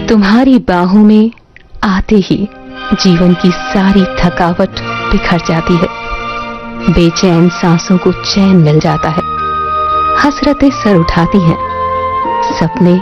तुम्हारी बाहों में आते ही जीवन की सारी थकावट बिखर जाती है। बेचैन सांसों को चैन मिल जाता है। हसरतें सर उठाती हैं, सपने